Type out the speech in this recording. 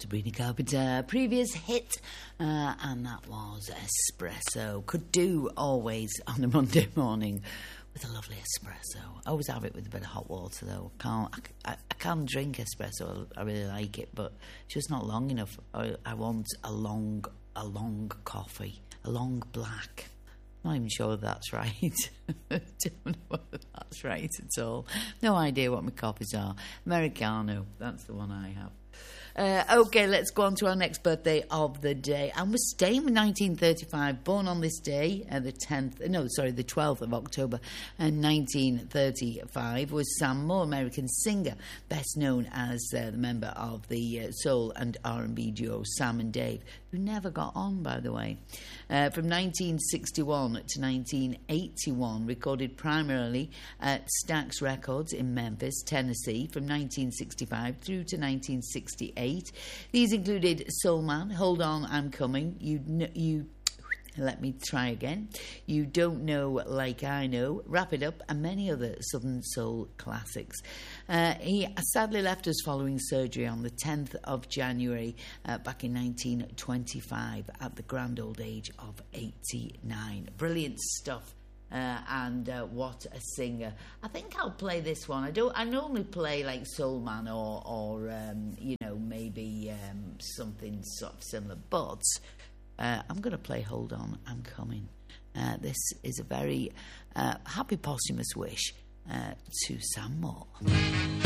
Sabrina Carpenter. Previous hit, and that was Espresso. Could do always on a Monday morning with a lovely espresso. I always have it with a bit of hot water though. I can drink espresso. I really like it, but it's just not long enough. I want a long coffee, a long black. I'm not even sure if that's right. I don't know whether that's right at all. No idea what my coffees are. Americano, that's the one I have. Okay, let's go on to our next birthday of the day. And we're staying with 1935. Born on this day, the 12th of October 1935, was Sam Moore, American singer, best known as the member of the soul and R&B duo Sam and Dave, who never got on, by the way. From 1961 to 1981, recorded primarily at Stax Records in Memphis, Tennessee, from 1965 through to 1968. These included Soul Man, Hold On, I'm Coming, Let Me Try Again, You Don't Know Like I Know, Wrap It Up, and many other Southern Soul classics. He sadly left us following surgery on the 10th of January back in 1925 at the grand old age of 89. Brilliant stuff. And what a singer. I think I'll play this one. I normally play like Soul Man or maybe something sort of similar, but I'm going to play Hold On, I'm Coming. This is a very happy posthumous wish to Sam Moore.